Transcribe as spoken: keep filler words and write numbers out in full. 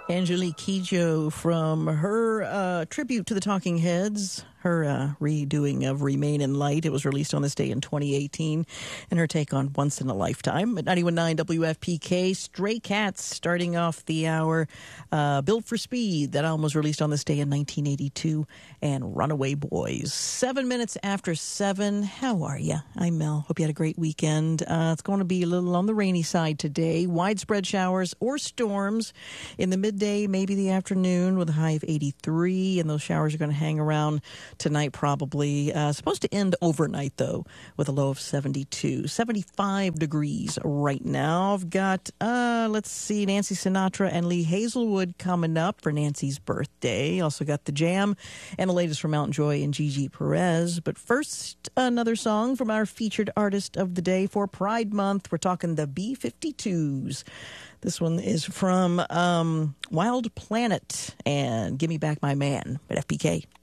Angelique Kidjo from her uh, tribute to the Talking Heads, her uh, redoing of Remain in Light. It was released on this day in twenty eighteen, and her take on Once in a Lifetime. At ninety-one point nine W F P K, Stray Cats starting off the hour. Uh, Built for Speed, that album was released on this day in nineteen eighty-two, and Runaway Boys. Seven minutes after seven. How are you? I'm Mel. Hope you had a great weekend. Uh, it's going to be a little on the rainy side today. Widespread showers or storms in the midday, maybe the afternoon, with a high of eighty-three, and those showers are going to hang around tonight probably. Uh, supposed to end overnight, though, with a low of seventy-two. seventy-five degrees right now. I've got, uh, let's see, Nancy Sinatra and Lee Hazelwood coming up for Nancy's birthday. Also got The Jam and the latest from Mountain Joy and Gigi Perez. But first, another song from our featured artist of the day for Pride Month. We're talking the B fifty-twos. This one is from um, Wild Planet and Give Me Back My Man at F P K.